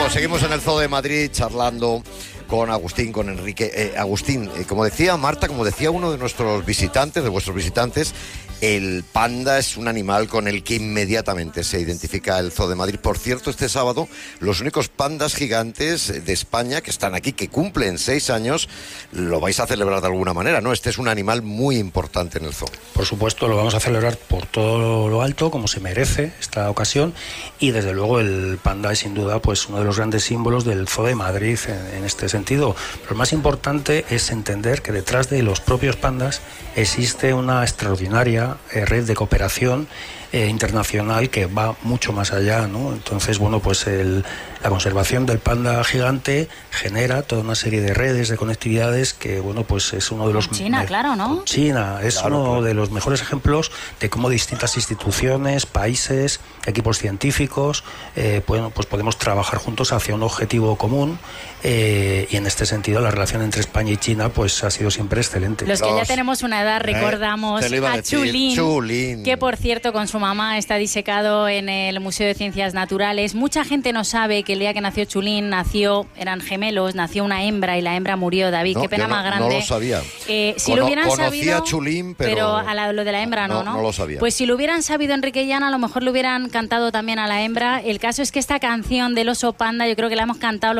Bueno, seguimos en el Zoo de Madrid charlando con Agustín, con Enrique. Agustín, como decía Marta, como decía uno de nuestros visitantes, de vuestros visitantes, el panda es un animal con el que inmediatamente se identifica el Zoo de Madrid. Por cierto, este sábado, los únicos pandas gigantes de España que están aquí, que cumplen 6 años, lo vais a celebrar de alguna manera, ¿no? Este es un animal muy importante en el zoo. Por supuesto, lo vamos a celebrar por todo lo alto, como se merece esta ocasión, y desde luego el panda es sin duda pues uno de los grandes símbolos del Zoo de Madrid en este sentido. Pero lo más importante es entender que detrás de los propios pandas existe una extraordinaria red de cooperación internacional que va mucho más allá, ¿no? Entonces, bueno, pues la conservación del panda gigante genera toda una serie de redes, de conectividades que, bueno, pues es uno de los... China, claro, ¿no? China es uno de los mejores ejemplos de cómo distintas instituciones, países, equipos científicos, bueno, pues podemos trabajar juntos hacia un objetivo común, y en este sentido la relación entre España y China pues ha sido siempre excelente. Los que ya tenemos una edad recordamos a Chulín, que por cierto con su mamá está disecado en el Museo de Ciencias Naturales. Mucha gente no sabe que el día que nació Chulín eran gemelos, nació una hembra y la hembra murió, David. No, qué pena más grande. No lo sabía. Si lo hubieran sabido, a Chulín, pero lo de la hembra no lo sabía. Pues si lo hubieran sabido Enrique y Ana, a lo mejor le hubieran cantado también a la hembra. El caso es que esta canción del oso panda yo creo que la hemos cantado